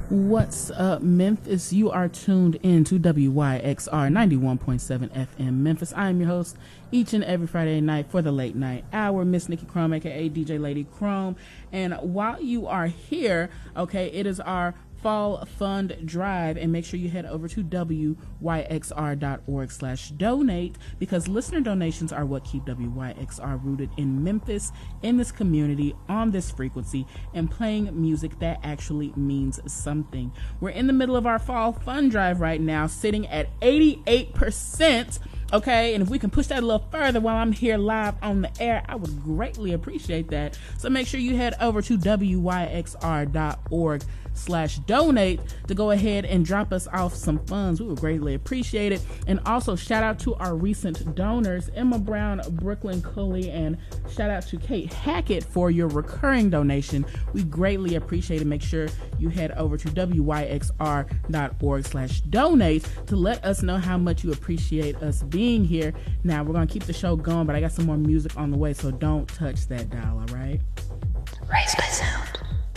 What's up, Memphis? You are tuned in to WYXR 91.7 FM Memphis. I am your host each and every Friday night for the late night hour, Miss Nikki Chrome, aka DJ Lady Chrome. And while you are here, okay, it is our Fall Fund Drive, and make sure you head over to wyxr.org/donate, because listener donations are what keep WYXR rooted in Memphis, in this community, on this frequency, and playing music that actually means something. We're in the middle of our Fall Fund Drive right now, sitting at 88%. Okay, and if we can push that a little further while I'm here live on the air, I would greatly appreciate that. So make sure you head over to wyxr.org/donate to go ahead and drop us off some funds. We would greatly appreciate it. And also shout out to our recent donors, Emma Brown, Brooklyn Cully, and shout out to Kate Hackett for your recurring donation. We greatly appreciate it. Make sure you head over to wyxr.org/donate to let us know how much you appreciate us being here. Now we're going to keep the show going, but I got some more music on the way, so don't touch that dial, all right? Raise my sound.